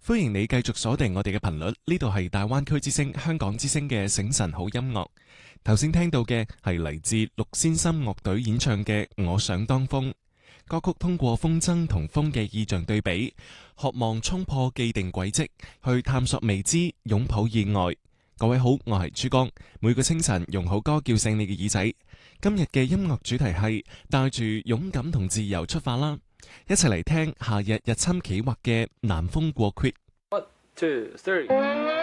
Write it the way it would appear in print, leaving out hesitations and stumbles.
歡迎你繼續鎖定我哋嘅頻率，呢度係大灣區之聲、香港之聲嘅醒神好音樂。頭先聽到嘅係嚟自陸先生樂隊演唱嘅《我想當風》。歌曲通過風箏同風嘅意象對比，渴望衝破既定軌跡，去探索未知，擁抱意外。各位好，我係珠江。每個清晨用好歌叫醒你嘅耳仔。今日嘅音樂主題係帶住勇敢同自由出發啦！一齊嚟聽夏日日侵企劃嘅南風過隙。 1, 2, 3